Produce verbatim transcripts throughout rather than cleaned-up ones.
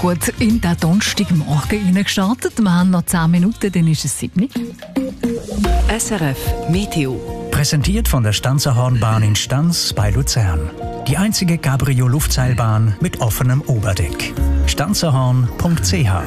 gut in den Donnerstagmorgen hineingestartet. Wir haben noch zehn Minuten, dann ist es sieben. S R F Meteo. Präsentiert von der Stanzerhornbahn in Stanz bei Luzern. Die einzige Cabrio-Luftseilbahn mit offenem Oberdeck. stanzerhorn punkt c h.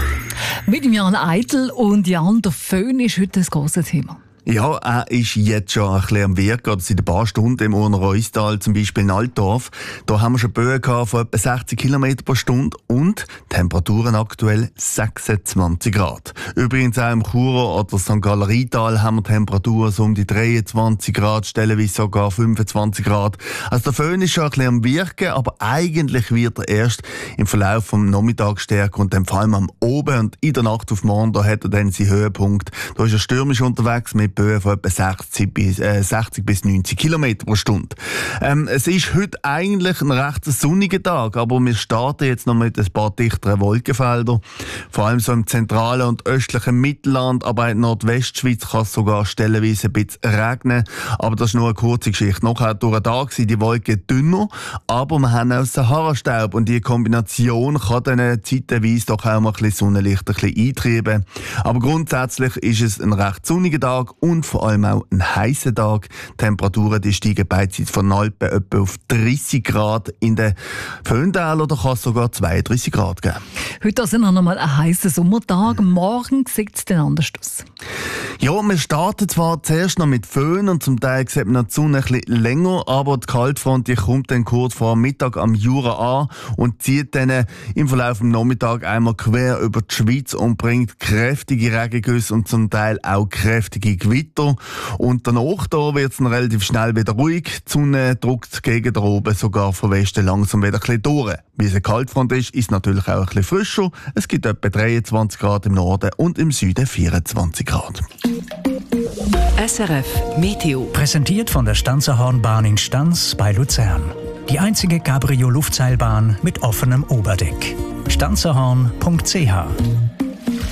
Mit dem Jan Eitel und Jan, der Föhn ist heute das große Thema. Ja, er ist jetzt schon ein bisschen am Wirken. Seit ein paar Stunden im Urner Reustal, zum Beispiel in Altdorf. Da haben wir schon Böen gehabt von etwa sechzig Kilometer pro Stunde und Temperaturen aktuell sechsundzwanzig Grad. Übrigens auch im Churer oder Sankt Galler Rheintal haben wir Temperaturen so um die dreiundzwanzig Grad, stellenweise sogar fünfundzwanzig Grad. Also der Föhn ist schon ein bisschen am Wirken, aber eigentlich wird er erst im Verlauf des Nachmittags stärker und dann vor allem am Oben und in der Nacht auf morgen, da hat er dann seinen Höhepunkt. Da ist er stürmisch unterwegs mit Böen von etwa sechzig bis, äh, sechzig bis neunzig Kilometer pro Stunde. Ähm, es ist heute eigentlich ein recht sonniger Tag, aber wir starten jetzt noch mit ein paar dichteren Wolkenfeldern. Vor allem so im zentralen und östlichen Mittelland, aber in der Nordwestschweiz kann es sogar stellenweise ein bisschen regnen. Aber das ist nur eine kurze Geschichte. Nachher durch den Tag sind die Wolken dünner, aber wir haben auch Sahara-Staub und die Kombination kann dann zeitweise doch auch mal ein bisschen Sonnenlicht ein bisschen eintreiben. Aber grundsätzlich ist es ein recht sonniger Tag und vor allem auch ein heißer Tag. Die Temperaturen die steigen beidseits von Alpen etwa auf dreißig Grad. In den Föhntälern oder kann es sogar zweiunddreißig Grad geben. Heute also noch einmal ein heißer Sommertag. Morgen sieht es dann anders aus. Ja, wir starten zwar zuerst noch mit Föhn und zum Teil sieht man die Sonne ein bisschen länger, aber die Kaltfront die kommt dann kurz vor Mittag am Jura an und zieht dann im Verlauf des Nachmittags einmal quer über die Schweiz und bringt kräftige Regengüsse und zum Teil auch kräftige Gewitter. Und danach da wird es dann relativ schnell wieder ruhig. Die Sonne drückt gegen oben, sogar von Westen langsam wieder ein bisschen durch. Wie es eine Kaltfront ist, ist es natürlich auch ein bisschen frischer. Es gibt etwa dreiundzwanzig Grad im Norden und im Süden vierundzwanzig Grad. S R F Meteo. Präsentiert von der Stanzerhornbahn in Stanz bei Luzern. Die einzige Cabrio-Luftseilbahn mit offenem Oberdeck. stanzerhorn punkt c h.